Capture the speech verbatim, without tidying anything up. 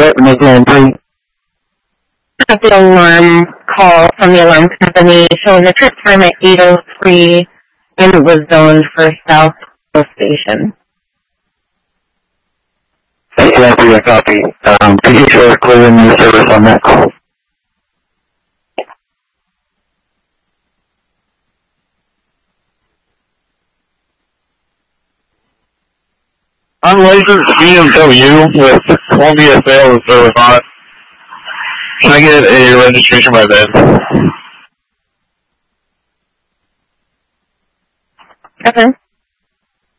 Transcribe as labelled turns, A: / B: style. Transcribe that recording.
A: Brett, Midland three.
B: I have the alarm call from the alarm company showing the trip time at eight oh three, and it was zoned for South Coast Station.
A: Thank you for your copy. Um, could you show us clearing your service on that call?
C: I'm licensed B M W with Columbia Sales Service on it. Can I get a registration by then?
B: Okay.